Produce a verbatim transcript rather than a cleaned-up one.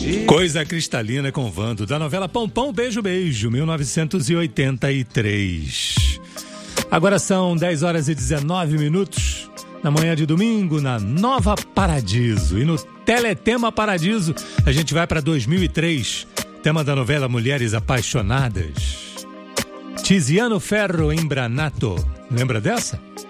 Coisa Cristalina com Vando, da novela Pão Pão Beijo Beijo, mil novecentos e oitenta e três. Agora são dez horas e dezenove minutos, na manhã de domingo, na Nova Paradiso. E no Teletema Paradiso, a gente vai para dois mil e três, tema da novela Mulheres Apaixonadas. Tiziano Ferro Embranato, lembra dessa?